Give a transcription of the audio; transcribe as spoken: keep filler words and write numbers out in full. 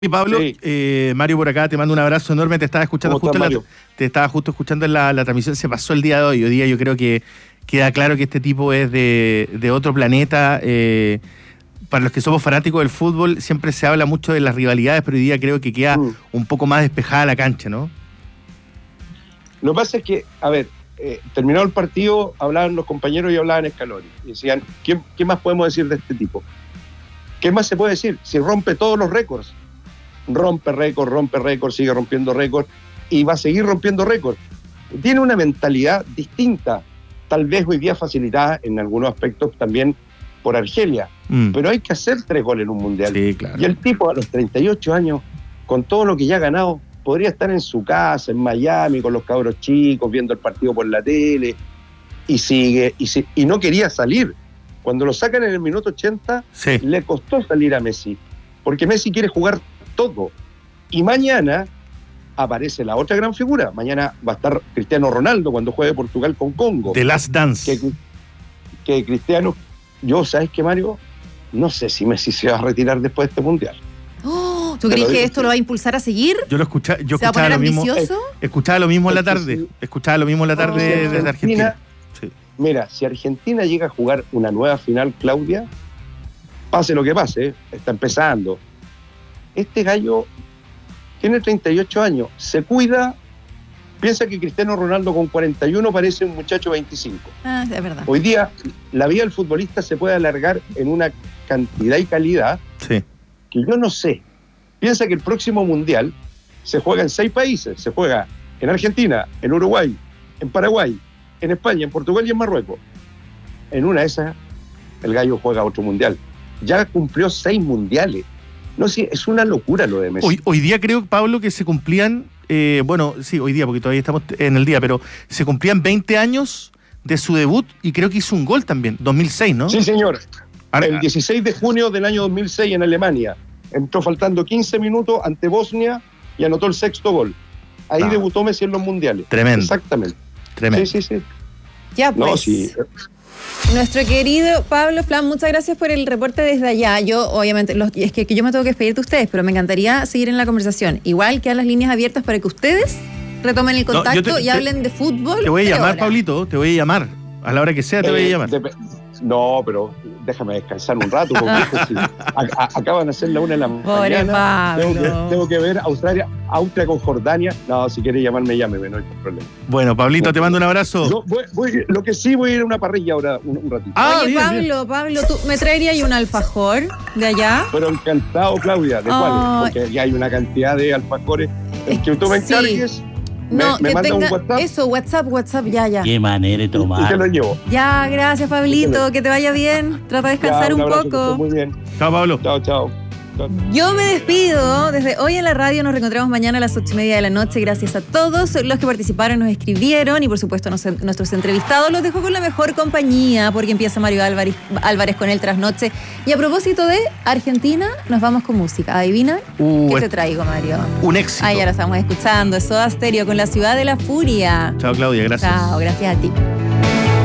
Y Pablo, Sí. eh, Mario por acá, te mando un abrazo enorme, te estaba escuchando ¿Cómo justo estás, en la, Mario? te estaba justo escuchando en la, la transmisión, se pasó el día de hoy. Hoy día yo creo que queda claro que este tipo es de, de otro planeta. Eh, para los que somos fanáticos del fútbol, siempre se habla mucho de las rivalidades, pero hoy día creo que queda Mm. un poco más despejada la cancha, ¿no? Lo que pasa es que, a ver, eh, terminado el partido, hablaban los compañeros y hablaban Scaloni. Y decían, ¿qué, ¿qué más podemos decir de este tipo? ¿Qué más se puede decir? Si rompe todos los récords. Rompe récord, rompe récord, sigue rompiendo récord y va a seguir rompiendo récord. Tiene una mentalidad distinta, tal vez hoy día facilitada en algunos aspectos también por Argelia, Mm. pero hay que hacer tres goles en un mundial. Sí, claro. Y el tipo a los treinta y ocho años, con todo lo que ya ha ganado, podría estar en su casa, en Miami, con los cabros chicos, viendo el partido por la tele, y sigue, y, si- y no quería salir. Cuando lo sacan en el minuto ochenta, Sí. le costó salir a Messi, porque Messi quiere jugar todo. Y mañana aparece la otra gran figura. Mañana va a estar Cristiano Ronaldo cuando juegue Portugal con Congo. The Last Dance. Que, que Cristiano, yo, ¿sabes qué, Mario? No sé si Messi se va a retirar después de este mundial. Oh, ¿Tú Te crees lo que digo, esto sí. lo va a impulsar a seguir? Yo lo escucha, yo ¿Se va a escuchaba poner lo mismo. ambicioso? Escuchaba lo mismo en la Es que tarde. sí. Escuchaba lo mismo en la tarde Oh. desde Argentina. Sí. Mira, si Argentina llega a jugar una nueva final, Claudia, pase lo que pase, está empezando. Este gallo tiene treinta y ocho años, se cuida, piensa que Cristiano Ronaldo con cuarenta y uno parece un muchacho veinticinco. Ah, es verdad. Hoy día la vida del futbolista se puede alargar en una cantidad y calidad Sí. que yo no sé. Piensa que el próximo mundial se juega en seis países, se juega en Argentina, en Uruguay, en Paraguay, en España, en Portugal y en Marruecos. En una de esas, el gallo juega otro mundial. Ya cumplió seis mundiales. No sé, es una locura lo de Messi. Hoy, hoy día creo, Pablo, que se cumplían, eh, bueno, sí, hoy día, porque todavía estamos en el día, pero se cumplían veinte años de su debut y creo que hizo un gol también, dos mil seis, ¿no? Sí, señor. Ahora- El dieciséis de junio del año dos mil seis en Alemania. Entró faltando quince minutos ante Bosnia y anotó el sexto gol. Ahí Ah. debutó Messi en los mundiales. Tremendo. Exactamente. Tremendo. Sí, sí, sí. Ya pues. No, sí. Nuestro querido Pablo Flan, muchas gracias por el reporte desde allá. Yo, obviamente, los, es que, que yo me tengo que despedir de ustedes, pero me encantaría seguir en la conversación. Igual quedan las líneas abiertas para que ustedes retomen el No, yo contacto te- y te- hablen de fútbol. Te voy a tres llamar, horas. Pablito, te voy a llamar. A la hora que sea te voy a Eh, llamar. dep- No, pero déjame descansar un rato, porque esto sí, a- a- acaban de ser la una de la Pobre mañana. Tengo que, Pablo. tengo que ver Australia, Austria con Jordania. No, si quieres llamarme, llámeme, no hay problema. Bueno, Pablito, te mando un abrazo. Yo voy- voy- lo que sí, voy a ir a una parrilla ahora un, un ratito. Ah, Oye, bien, Pablo, bien. Pablo, ¿tú me traerías un alfajor de allá? Pero encantado, Claudia, ¿de Ay. cuáles? Porque ya hay una cantidad de alfajores. El que tú me Sí. encargues, me, No, me que manda tenga un WhatsApp eso, WhatsApp, WhatsApp, ya, ya. Qué manera de y te lo tomar. llevo. Ya, gracias, Pablito, que te vaya bien. Trata de descansar Ya, un abrazo, que estés poco. muy bien. Chao, Pablo. Chao, chao. Chao. Yo me despido desde hoy en la radio. Nos reencontramos mañana a las ocho y media de la noche. Gracias a todos los que participaron, nos escribieron y por supuesto nos- nuestros entrevistados. Los dejo con la mejor compañía porque empieza Mario Álvarez, Álvarez con el trasnoche. Y a propósito de Argentina, nos vamos con música. Adivina Uh, qué es- te traigo, Mario. Un éxito. Ahí ya lo estamos escuchando. Soda Stereo con La Ciudad de la Furia. Chao, Claudia, gracias. Chao, gracias a ti.